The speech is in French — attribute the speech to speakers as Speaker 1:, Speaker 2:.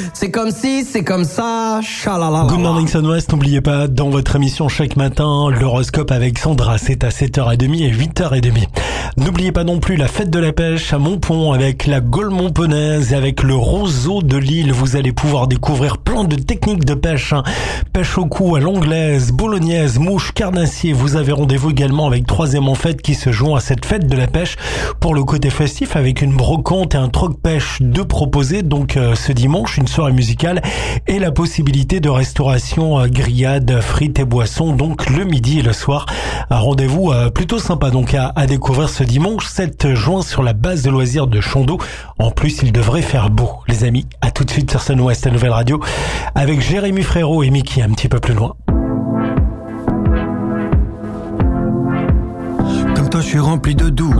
Speaker 1: C'est comme si, c'est comme ça, chalalala.
Speaker 2: Good Morning Sun-Ouest, n'oubliez pas, dans votre émission chaque matin, l'horoscope avec Sandra, c'est à 7h30 et 8h30. N'oubliez pas non plus la fête de la pêche à Montpont avec la Gaule montponnaise et avec le roseau de l'île. Vous allez pouvoir découvrir plein de techniques de pêche. Pêche au cou à l'anglaise, bolognaise, mouche, carnassier. Vous avez rendez-vous également avec Troisième en Fête qui se joint à cette fête de la pêche pour le côté festif avec une brocante et un troc-pêche de proposés. Donc ce dimanche, une soirée musicale et la possibilité de restauration grillade, frites et boissons. Donc le midi et le soir, un rendez-vous plutôt sympa donc à découvrir ce dimanche 7 juin sur la base de loisirs de Chandeau. En plus, il devrait faire beau. Les amis, à tout de suite sur Sun-Ouest, la nouvelle radio, avec Jérémy Frérot et Mickey un petit peu plus loin.
Speaker 3: Comme toi, je suis rempli de doutes.